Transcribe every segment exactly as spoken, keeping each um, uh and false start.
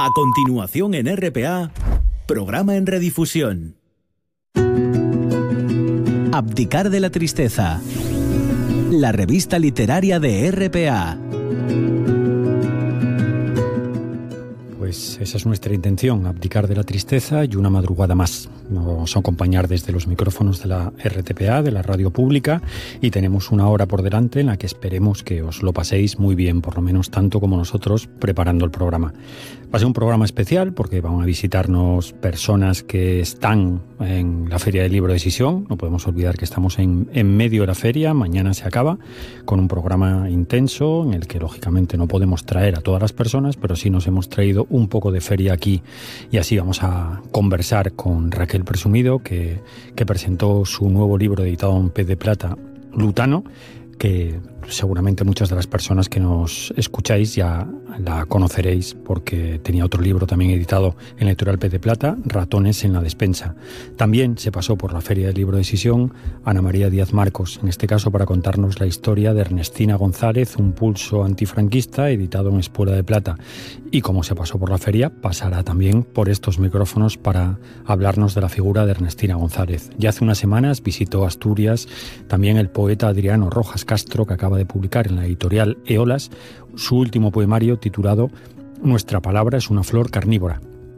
A continuación en R P A, programa en redifusión. Abdicar de la tristeza. La revista literaria de R P A. Pues esa es nuestra intención, abdicar de la tristeza y una madrugada más. Nos vamos a acompañar desde los micrófonos de la R T P A, de la radio pública, y tenemos una hora por delante en la que esperemos que os lo paséis muy bien, por lo menos tanto como nosotros preparando el programa. Va a ser un programa especial porque van a visitarnos personas que están en la Feria del Libro de Sisión. No podemos olvidar que estamos en, en medio de la feria, mañana se acaba, con un programa intenso en el que lógicamente no podemos traer a todas las personas, pero sí nos hemos traído un poco de feria aquí, y así vamos a conversar con Raquel Presumido, que, que presentó su nuevo libro editado en Pez de Plata, Lutano, que seguramente muchas de las personas que nos escucháis ya la conoceréis porque tenía otro libro también editado en la editorial Pez de Plata, Ratones en la despensa. También se pasó por la Feria del Libro de Sisión Ana María Díaz Marcos, en este caso para contarnos la historia de Ernestina González, un pulso antifranquista, editado en Espuela de Plata. Y como se pasó por la feria, pasará también por estos micrófonos para hablarnos de la figura de Ernestina González. Ya hace unas semanas visitó Asturias también el poeta Adriano Rojas Castro, que acaba de publicar en la editorial Eolas su último poemario titulado Nuestra palabra es una flor carnívora.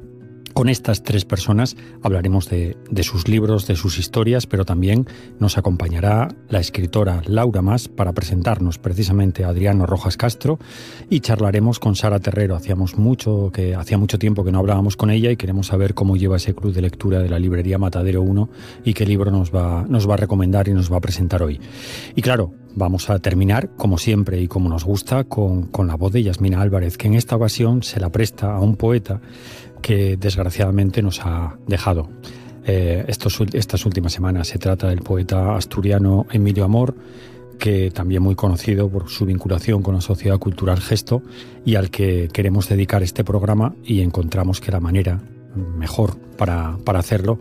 Con estas tres personas hablaremos de, de sus libros, de sus historias, pero también nos acompañará la escritora Laura Mas para presentarnos precisamente a Adriano Rojas Castro, y charlaremos con Sara Terrero. Hacíamos mucho que hacía mucho tiempo que no hablábamos con ella y queremos saber cómo lleva ese club de lectura de la librería Matadero uno y qué libro nos va, nos va a recomendar y nos va a presentar hoy. Y claro, vamos a terminar, como siempre y como nos gusta, con, con la voz de Yasmina Álvarez, que en esta ocasión se la presta a un poeta que desgraciadamente nos ha dejado eh, estos, estas últimas semanas. Se trata del poeta asturiano Emilio Amor, que también muy conocido por su vinculación con la Sociedad Cultural Gesto, y al que queremos dedicar este programa, y encontramos que la manera mejor para, para hacerlo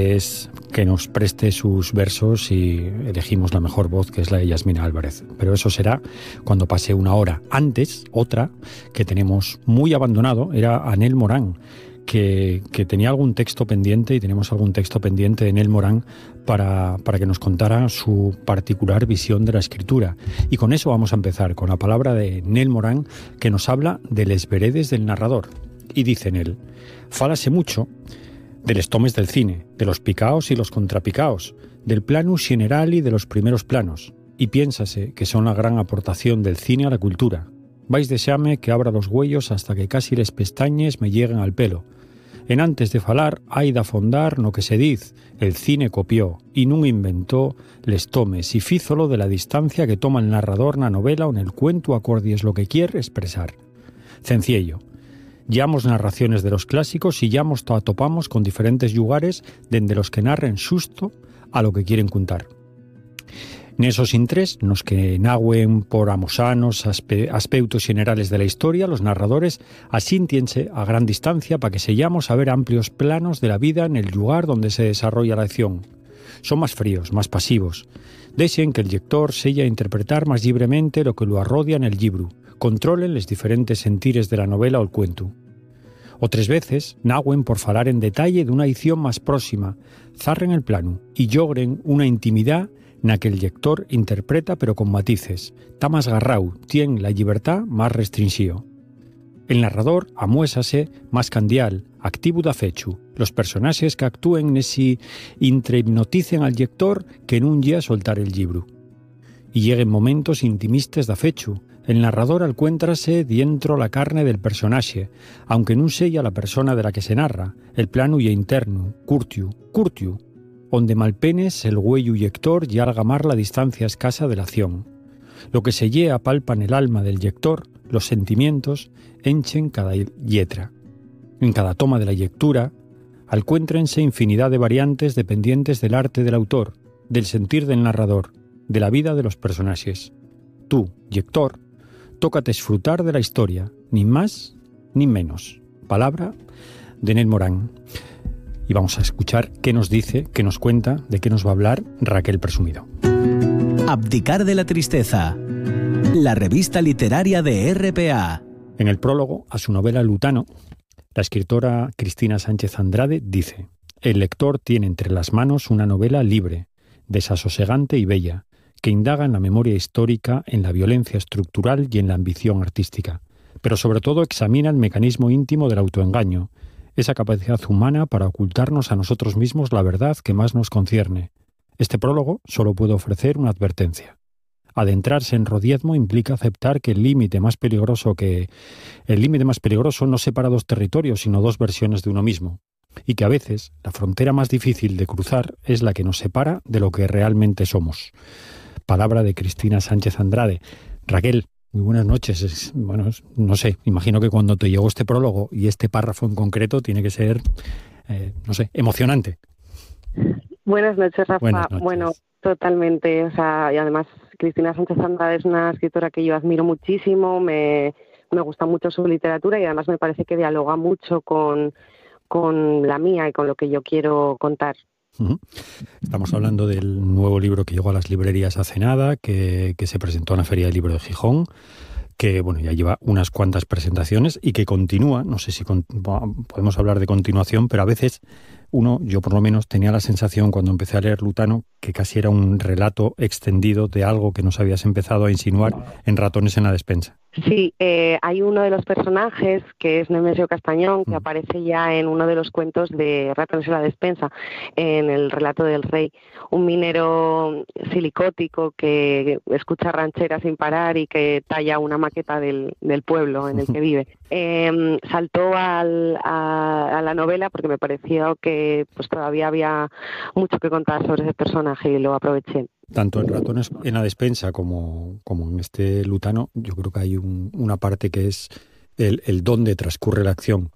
es que nos preste sus versos, y elegimos la mejor voz, que es la de Yasmina Álvarez. Pero eso será cuando pase una hora. Antes, otra que tenemos muy abandonado era Anel Morán, que, que tenía algún texto pendiente, y tenemos algún texto pendiente de Anel Morán para, para que nos contara su particular visión de la escritura. Y con eso vamos a empezar, con la palabra de Anel Morán, que nos habla de les veredes del narrador. Y dice en él: fálase mucho de les tomes del cine, de los picaos y los contrapicaos, del planus general y de los primeros planos, y piénsase que son la gran aportación del cine a la cultura. Vais deixame que abra los güellos hasta que casi les pestañes me lleguen al pelo. En antes de falar, hai de afondar no que se diz, el cine copió y nun inventó les tomes y fízolo de la distancia que toma el narrador na novela o en el cuento acordies lo que quiere expresar. Cenciello. Llamos narraciones de los clásicos y llamos to atopamos con diferentes lugares dende los que narren xusto a lo que quieren contar. Nesos intres, nos que nagüen por amosanos aspe, aspeutos generales de la historia, los narradores asíntiense a gran distancia para que sellamos a ver amplios planos de la vida en el lugar donde se desarrolla la acción. Son más fríos, más pasivos. Dejen que el lector sella a interpretar más libremente lo que lo arrodia en el libro. Controlen los diferentes sentires de la novela o el cuento. Otras veces, nagüen por falar en detalle de una edición más próxima, zarren el plano y logren una intimidad na que el lector interpreta pero con matices. Ta más garrau, tien la libertad más restringido. El narrador amuésase más candial, activo da fechu. Los personajes que actúen nesi intrahipnoticen al lector que nun lle a soltar el libro. Y lleguen momentos intimistas da fechu. El narrador alcuéntrase dientro la carne del personaje, aunque nun sella la persona de la que se narra. El plano ye interno, curtiu, curtiu, onde malpenes el güello lector y algamar la distancia escasa de la acción. Lo que se lle apalpa en el alma del lector, los sentimientos, enchen cada letra. En cada toma de la lectura, alcuéntrense infinidad de variantes dependientes del arte del autor, del sentir del narrador, de la vida de los personajes. Tú, lector, tócate disfrutar de la historia, ni más ni menos. Palabra de Anel Morán. Y vamos a escuchar qué nos dice, qué nos cuenta, de qué nos va a hablar Raquel Presumido. Abdicar de la tristeza. La revista literaria de R P A. En el prólogo a su novela Lutano, La escritora Cristina Sánchez Andrade dice: el lector tiene entre las manos una novela libre, desasosegante y bella, que indaga en la memoria histórica, en la violencia estructural y en la ambición artística, pero sobre todo examina el mecanismo íntimo del autoengaño, esa capacidad humana para ocultarnos a nosotros mismos la verdad que más nos concierne. Este prólogo solo puede ofrecer una advertencia. Adentrarse en Rodiezmo implica aceptar que el límite más peligroso que el límite más peligroso no separa dos territorios, sino dos versiones de uno mismo, y que a veces la frontera más difícil de cruzar es la que nos separa de lo que realmente somos. Palabra de Cristina Sánchez Andrade. Raquel, muy buenas noches. Es, bueno, no sé, imagino que cuando te llegó este prólogo y este párrafo en concreto tiene que ser, eh, no sé, emocionante. Buenas noches, Rafa. Buenas noches. Bueno, totalmente. O sea, y además Cristina Sánchez Andrade es una escritora que yo admiro muchísimo, me, me gusta mucho su literatura y además me parece que dialoga mucho con, con la mía y con lo que yo quiero contar. Estamos hablando del nuevo libro que llegó a las librerías hace nada, que, que se presentó en la Feria del Libro de Gijón, que bueno, ya lleva unas cuantas presentaciones y que continúa. No sé si con, podemos hablar de continuación, pero a veces uno, yo por lo menos, tenía la sensación cuando empecé a leer Lutano que casi era un relato extendido de algo que nos habías empezado a insinuar en Ratones en la despensa. Sí, eh, hay uno de los personajes, que es Nemesio Castañón, que mm. aparece ya en uno de los cuentos de Ratones en la despensa, en el relato del rey. Un minero silicótico que escucha rancheras sin parar y que talla una maqueta del, del pueblo en el que vive. Eh, saltó al, a, a la novela porque me pareció que pues todavía había mucho que contar sobre ese personaje y lo aproveché. Tanto en Ratones en la despensa como, como en este Lutano, yo creo que hay un, una parte que es el, el dónde transcurre la acción.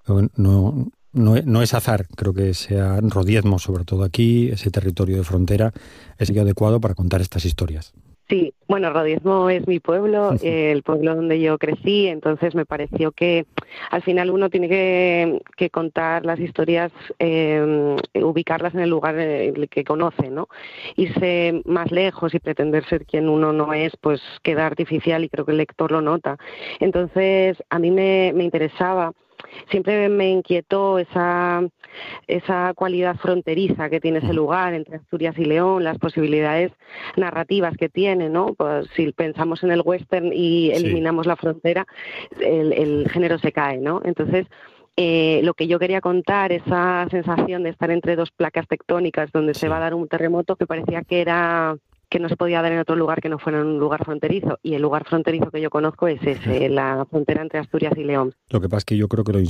No, no, no es azar, creo que sea Rodiezmo, sobre todo aquí, ese territorio de frontera, es el adecuado para contar estas historias. Sí, bueno, Rodiezmo es mi pueblo, eh, el pueblo donde yo crecí, entonces me pareció que al final uno tiene que, que contar las historias, eh, ubicarlas en el lugar que conoce, ¿no? Irse más lejos y pretender ser quien uno no es, pues queda artificial y creo que el lector lo nota. Entonces, a mí me, me interesaba, siempre me inquietó esa, esa cualidad fronteriza que tiene ese lugar entre Asturias y León, las posibilidades narrativas que tiene, ¿no? Pues si pensamos en el western y eliminamos sí. la frontera, el, el género se cae, ¿no? Entonces, eh, lo que yo quería contar, esa sensación de estar entre dos placas tectónicas donde sí. se va a dar un terremoto, que parecía que era que no se podía dar en otro lugar que no fuera en un lugar fronterizo, y el lugar fronterizo que yo conozco es ese, la frontera entre Asturias y León. Lo que pasa es que yo creo que lo